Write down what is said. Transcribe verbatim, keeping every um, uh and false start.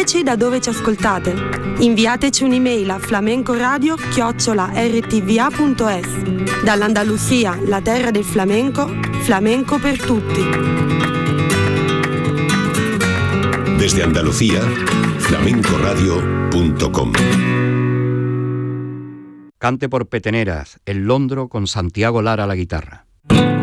diteci da dove ci ascoltate. Inviateci un'email a flamencoradio chiocciola erre ti vi a punto es. Dall'Andalusia, la terra del flamenco, flamenco per tutti. Desde Andalucía, flamencoradio punto com. Cante por Peteneras, el Londro con Santiago Lara a la guitarra.